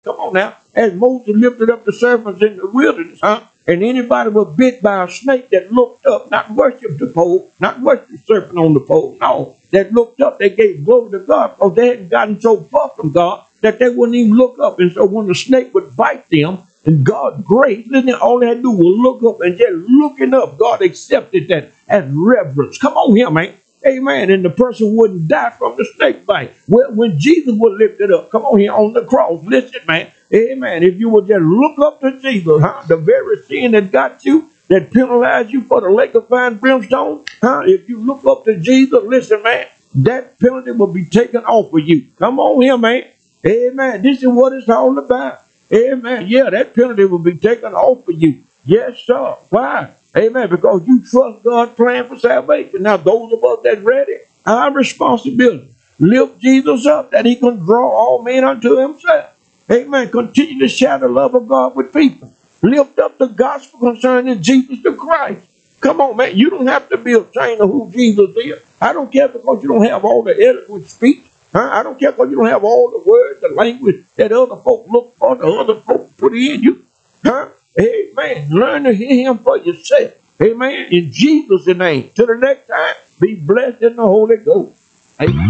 Come on now. As Moses lifted up the serpents in the wilderness, and anybody was bit by a snake that looked up, not worshiped the pole, not worshiped the serpent on the pole, no, that looked up, they gave glory to God because they hadn't gotten so far from God that they wouldn't even look up. And so when the snake would bite them, and God's grace, listen, all they had to do was look up, and just looking up, God accepted that as reverence. Come on here, man. Amen. And the person wouldn't die from the snake bite. Well, when Jesus was lifted up, come on here on the cross, listen, man. Amen. If you would just look up to Jesus, the very sin that got you, that penalized you for the lake of fire and brimstone, if you look up to Jesus, listen, man, that penalty will be taken off of you. Come on here, man. Amen. This is what it's all about. Amen. Yeah, that penalty will be taken off of you. Yes, sir. Why? Amen. Because you trust God's plan for salvation. Now, those of us that's ready, our responsibility, lift Jesus up that he can draw all men unto himself. Amen. Continue to share the love of God with people. Lift up the gospel concerning Jesus the Christ. Come on, man. You don't have to be ashamed of who Jesus is. I don't care because you don't have all the eloquent speech. I don't care because you don't have all the words, the language that other folk look for, the other folk put in you. Amen. Learn to hear him for yourself. Amen. In Jesus' name. Till the next time, be blessed in the Holy Ghost. Amen.